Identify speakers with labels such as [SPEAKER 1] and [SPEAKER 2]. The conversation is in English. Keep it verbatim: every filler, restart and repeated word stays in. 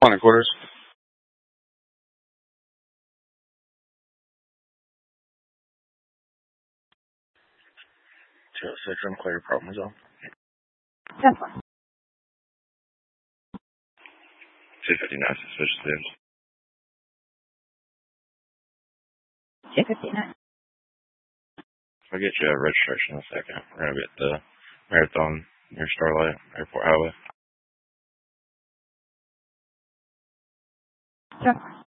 [SPEAKER 1] Morning quarters. two oh six, I'm clear. Problem is all.
[SPEAKER 2] ten four.
[SPEAKER 1] two fifty-nine, suspicious news.
[SPEAKER 2] two fifty-nine.
[SPEAKER 1] I'll get you a registration in a second. We're going to be at the Marathon near Starlight, Airport Highway.
[SPEAKER 2] Sure.